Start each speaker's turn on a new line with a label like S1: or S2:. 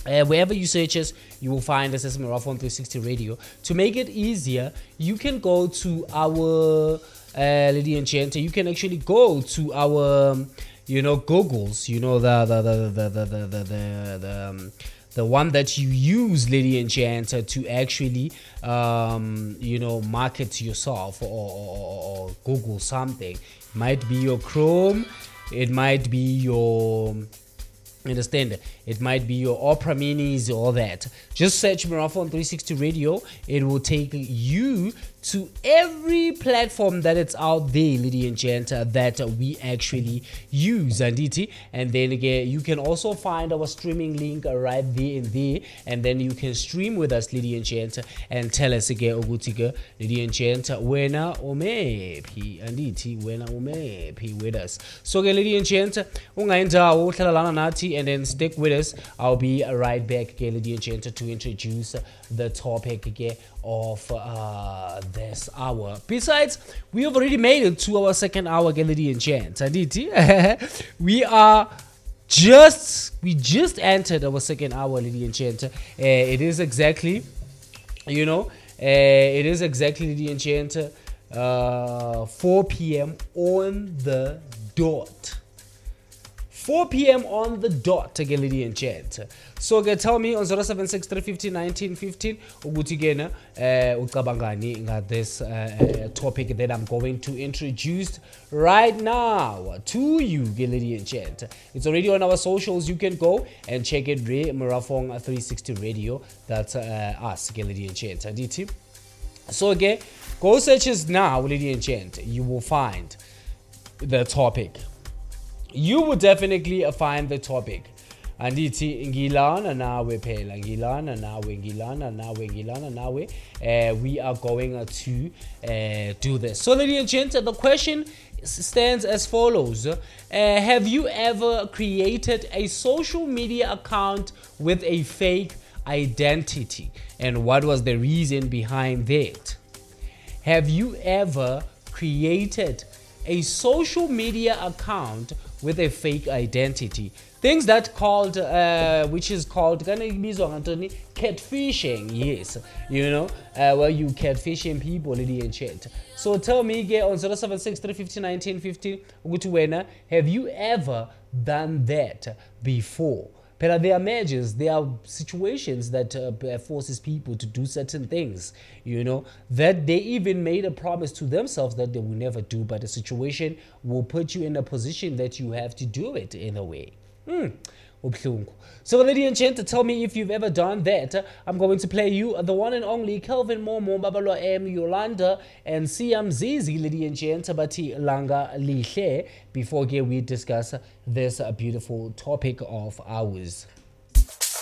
S1: Wherever you search us, you will find us as Marathon 360 Radio. To make it easier, you can go to our Lady Enchanter. You can actually go to our Googles. The one that you use, Lady Enchanter, to actually market yourself or Google something. Might be your Chrome. It might be your understand, it might be your Opera Minis, all that. Just search Marathon 360 Radio. It will take you to every platform that it's out there, Lady Enchanter, that we actually use. And then again, you can also find our streaming link right there and there, and then you can stream with us, Lady Enchanter, and tell us again, Lady Enchanter, wena umephi, andithi wena umephi with us. So again, Lady Enchanter, ungayendawo uhlala nathi, and then stick with us. I'll be right back again, Lady Enchanter, to introduce the topic again of this hour. Besides, we have already made it to our second hour, Lady Enchanter. We just entered our second hour, Lady Enchanter. It is exactly, Lady Enchanter, 4 p.m. on the dot. 4 p.m. on the dot again, Lady Enchanter. So tell me on 076 350 1915 ukuthi kena ucabangani got this topic that I'm going to introduce right now to you, Lady Enchanter. It's already on our socials. You can go and check it. Marathon 360 Radio. That's us, Lady Enchanter. So again, go search us now, Lady Enchanter. You will find the topic. You will definitely find the topic. Andithi ngilana nawe phela, ngilana nawe. We are going to do this. So, Lady Enchanter, the question stands as follows. Have you ever created a social media account with a fake identity? And what was the reason behind that? Have you ever created a social media account with a fake identity? Things that called, which is called catfishing. Yes, where you catfishing people, Lady Enchanter. So tell me again on 076 350 1915, have you ever done that before? But there are measures, there are situations that forces people to do certain things, that they even made a promise to themselves that they will never do, but the situation will put you in a position that you have to do it in a way. So, Lady Enchanter, tell me if you've ever done that. I'm going to play you the one and only Kelvin Momo, Babalo M, Yolanda, and Siam Zizi, Lady Enchanter, Bati Langa Lihle, before we discuss this beautiful topic of ours.